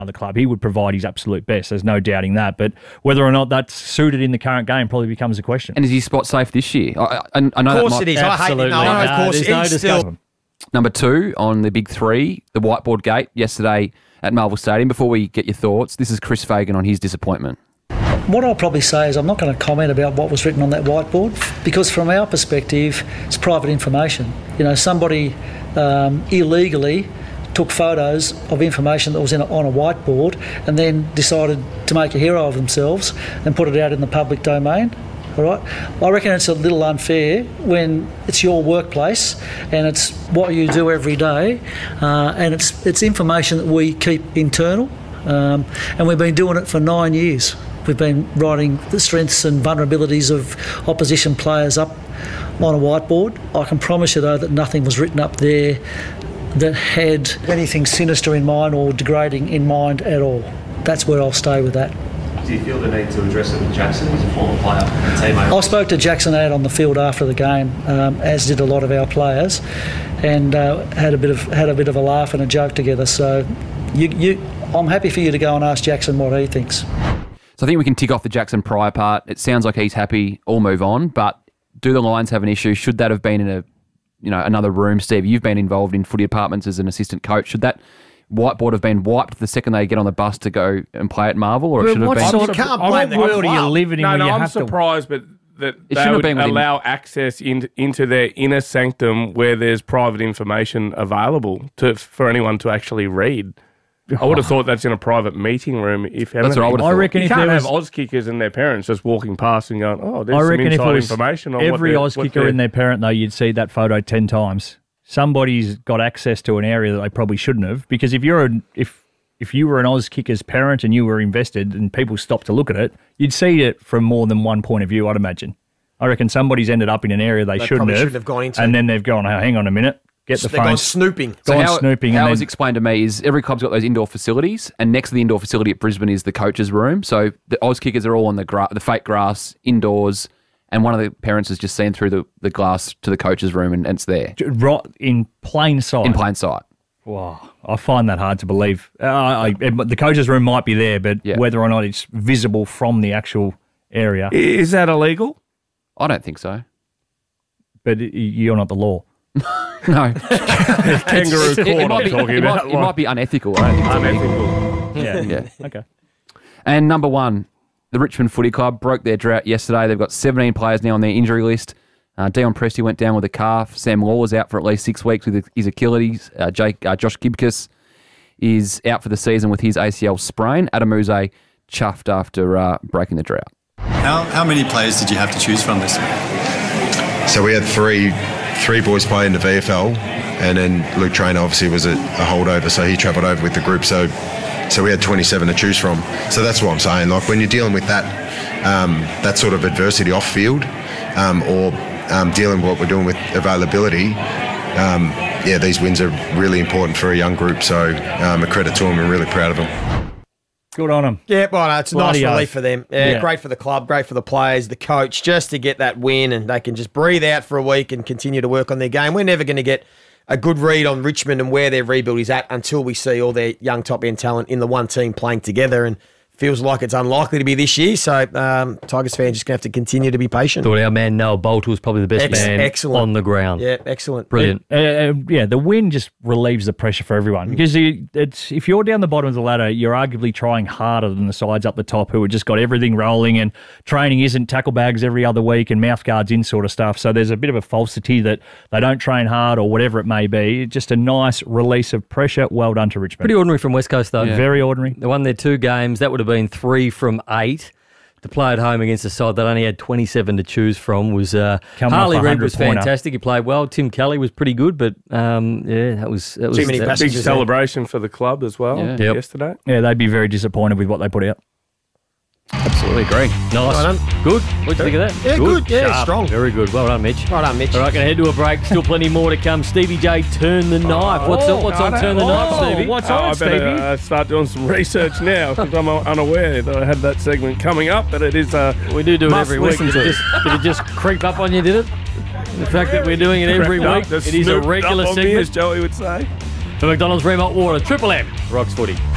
the club, he would provide his absolute best. There's no doubting that. But whether or not that's suited in the current game probably becomes a question. And is he spot safe this year? I know of course it is. Absolutely. I hate it. No, of course it is still. Number 2 on the big 3, the whiteboard gate yesterday at Marvel Stadium. Before we get your thoughts, this is Chris Fagan on his disappointment. What I'll probably say is I'm not going to comment about what was written on that whiteboard because from our perspective, it's private information. Somebody illegally took photos of information that was on a whiteboard and then decided to make a hero of themselves and put it out in the public domain. All right, I reckon it's a little unfair when it's your workplace and it's what you do every day, and it's information that we keep internal, and we've been doing it for 9 years. We've been writing the strengths and vulnerabilities of opposition players up on a whiteboard. I can promise you though that nothing was written up there that had anything sinister in mind or degrading in mind at all. That's where I'll stay with that. Do you feel the need to address it with Jackson? He's a former player and teammate. I spoke to Jackson out on the field after the game, as did a lot of our players, and had a bit of a laugh and a joke together. So, I'm happy for you to go and ask Jackson what he thinks. So I think we can tick off the Jackson Pryor part. It sounds like he's happy. All move on. But do the Lions have an issue? Should that have been in another room, Steve? You've been involved in footy departments as an assistant coach. Should that whiteboard have been wiped the second they get on the bus to go and play at Marvel, or it should have been? You can't blame the world are you living in? No, I'm surprised, but that they would allow access into their inner sanctum where there's private information available for anyone to actually read. I would have thought that's in a private meeting room. If that's what I would have thought. I reckon you if can't there have was Auskickers and their parents just walking past and going, "Oh, there's I some reckon if it inside was information." On every what Auskicker and their parent, though, you'd see that photo 10 times. Somebody's got access to an area that they probably shouldn't have, because if you were an Auskicker's parent and you were invested and people stopped to look at it, you'd see it from more than one point of view, I'd imagine. I reckon somebody's ended up in an area they shouldn't have gone into. And then they've gone, oh, hang on a minute, get the phone. They've gone snooping. How it was explained to me is every club's got those indoor facilities, and next to the indoor facility at Brisbane is the coach's room. So the Auskickers are all on the fake grass indoors, and one of the parents has just seen through the glass to the coach's room, and it's there. Right in plain sight. In plain sight. Wow, I find that hard to believe. The coach's room might be there, but whether or not it's visible from the actual area. Is that illegal? I don't think so. But you're not the law. No. Kangaroo court I'm talking about. It might be unethical. I don't think it's unethical. Yeah. Okay. And number 1, the Richmond Footy Club broke their drought yesterday. They've got 17 players now on their injury list. Dion Presti went down with a calf. Sam Lawler's out for at least 6 weeks with his Achilles. Josh Gibcus is out for the season with his ACL sprain. Adamuze chuffed after breaking the drought. How many players did you have to choose from this week? So we had three boys play in the VFL, and then Luke Traynor obviously was a holdover, so he travelled over with the group. So we had 27 to choose from. So that's what I'm saying. Like when you're dealing with that sort of adversity off field, or dealing with what we're doing with availability, these wins are really important for a young group. So a credit to them. We're really proud of them. Good on them. Yeah, well, it's a nice relief for them. Yeah, great for the club, great for the players, the coach, just to get that win, and they can just breathe out for a week and continue to work on their game. We're never going to get a good read on Richmond and where their rebuild is at until we see all their young top-end talent in the one team playing together, and feels like it's unlikely to be this year, so Tigers fans just going to have to continue to be patient. Thought our man Noah Bolter was probably the best man on the ground. Yeah, excellent. Brilliant. The win just relieves the pressure for everyone, because if you're down the bottom of the ladder, you're arguably trying harder than the sides up the top who have just got everything rolling, and training isn't tackle bags every other week and mouth guards in sort of stuff, so there's a bit of a falsity that they don't train hard or whatever it may be. Just a nice release of pressure. Well done to Richmond. Pretty ordinary from West Coast, though. Yeah. Very ordinary. They won their 2 games. That would have been 3 from 8. To play at home against a side that only had 27 to choose from was Harley Reid was fantastic. He played well. Tim Kelly was pretty good, but that was too many big celebration for the club as well yesterday. Yeah, they'd be very disappointed with what they put out. Absolutely agree. Nice. Well good. What do you think of that? Yeah, good. Yeah, strong. Very good. Well done, Mitch. Well done, Mitch. All right, going to head to a break. Still plenty more to come. Stevie J, Turn the Knife. What's on Turn the Knife, Stevie? What's on, Stevie? I better start doing some research now, because I'm unaware that I had that segment coming up, but it is we do it every week. Did it just creep up on you, did it? The fact that we're doing it every week, it is a regular segment. As Joey would say. For McDonald's Red Hot Water, Triple M, Rocks Footy.